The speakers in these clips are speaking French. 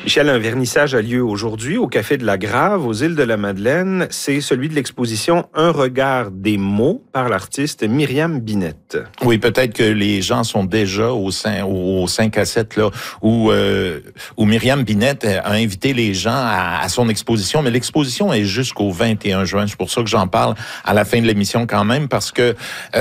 Michel, un vernissage a lieu aujourd'hui au Café de la Grave, aux îles de la Madeleine. C'est celui de l'exposition Un regard des mots par l'artiste Myriam Binette. Oui, peut-être que les gens sont déjà au 5 à 7 là, où Myriam Binette a invité les gens à son exposition, mais l'exposition est jusqu'au 21 juin. C'est pour ça que j'en parle à la fin de l'émission quand même, parce que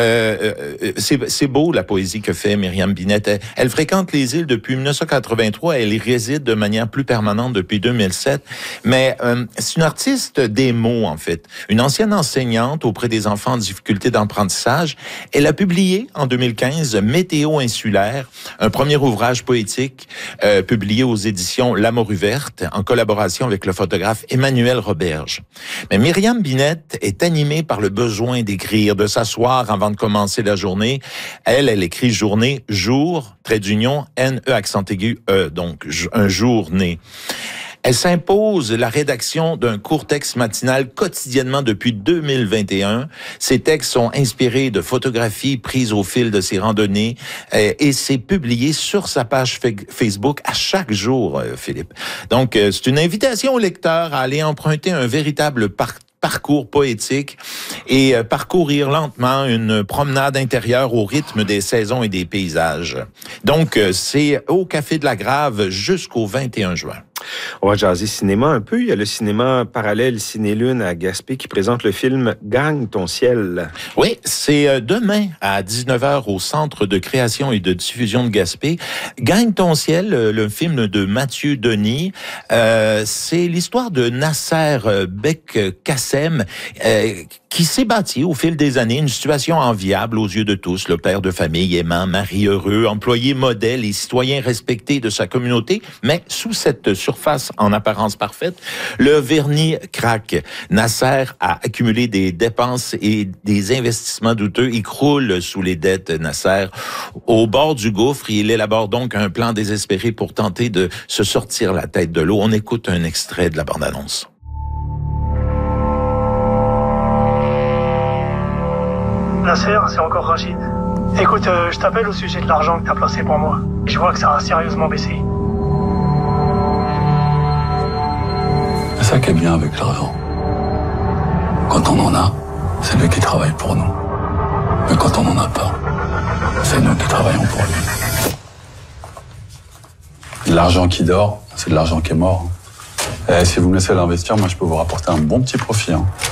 c'est beau la poésie que fait Myriam Binette. Elle fréquente les îles depuis 1983, elle y réside de manière plus permanente depuis 2007, mais c'est une artiste des mots en fait. Une ancienne enseignante auprès des enfants en difficulté d'apprentissage. Elle a publié en 2015 Météo insulaire, un premier ouvrage poétique publié aux éditions La Morue Verte en collaboration avec le photographe Emmanuel Roberge. Mais Myriam Binette est animée par le besoin d'écrire, de s'asseoir avant de commencer la journée. Elle écrit journée, jour, trait d'union, N-E accent aigu, E, donc un jour né. Elle s'impose la rédaction d'un court texte matinal quotidiennement depuis 2021. Ces textes sont inspirés de photographies prises au fil de ses randonnées et c'est publié sur sa page Facebook à chaque jour, Philippe. Donc, c'est une invitation aux lecteurs à aller emprunter un véritable parcours poétique et parcourir lentement une promenade intérieure au rythme des saisons et des paysages. Donc, c'est au Café de la Grave jusqu'au 21 juin. On va jaser cinéma un peu. Il y a le cinéma parallèle Ciné-Lune à Gaspé qui présente le film Gagne ton ciel. Oui, c'est demain à 19h au Centre de création et de diffusion de Gaspé. Gagne ton ciel, le film de Mathieu Denis. C'est l'histoire de Nasser Beck-Kassem qui s'est bâti au fil des années une situation enviable aux yeux de tous. Le père de famille aimant, mari heureux, employé modèle et citoyen respecté de sa communauté, mais sous cette surface en apparence parfaite, le vernis craque. Nasser a accumulé des dépenses et des investissements douteux. Il croule sous les dettes, Nasser. Au bord du gouffre, il élabore donc un plan désespéré pour tenter de se sortir la tête de l'eau. On écoute un extrait de la bande-annonce. Nasser, c'est encore Rachid. Écoute, je t'appelle au sujet de l'argent que t'as placé pour moi. Je vois que ça a sérieusement baissé. C'est ça qui est bien avec l'argent. Quand on en a, c'est lui qui travaille pour nous. Mais quand on n'en a pas, c'est nous qui travaillons pour lui. L'argent qui dort, c'est de l'argent qui est mort. Et si vous me laissez l'investir, moi je peux vous rapporter un bon petit profit.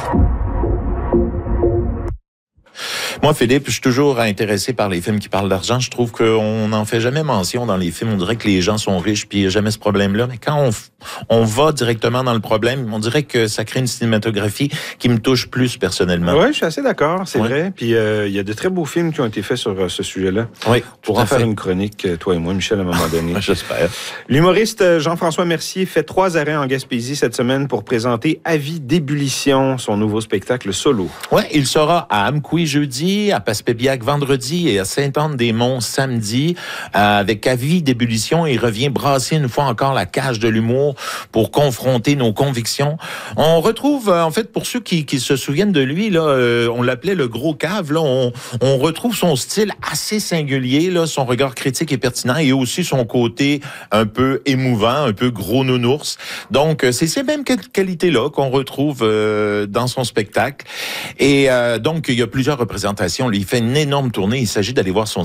Moi, Philippe, je suis toujours intéressé par les films qui parlent d'argent. Je trouve qu'on n'en fait jamais mention dans les films. On dirait que les gens sont riches puis il n'y a jamais ce problème-là. Mais quand on va directement dans le problème, on dirait que ça crée une cinématographie qui me touche plus personnellement. Oui, je suis assez d'accord, c'est vrai. Puis il y a de très beaux films qui ont été faits sur ce sujet-là. Oui, pour en faire une chronique, toi et moi, Michel, à un moment donné. J'espère. L'humoriste Jean-François Mercier fait 3 arrêts en Gaspésie cette semaine pour présenter Avis d'ébullition, son nouveau spectacle solo. Oui, il sera à Amqui jeudi, à Passepébiac vendredi et à Sainte-Anne-des-Monts samedi. Avec Avis d'ébullition, il revient brasser une fois encore la cage de l'humour pour confronter nos convictions. On retrouve, en fait, pour ceux qui se souviennent de lui, là, on l'appelait le gros cave, là, on retrouve son style assez singulier, là, son regard critique et pertinent et aussi son côté un peu émouvant, un peu gros nounours. Donc, c'est ces mêmes qualités-là qu'on retrouve dans son spectacle. Et donc, il y a plusieurs représentations. Il fait une énorme tournée. Il s'agit d'aller voir son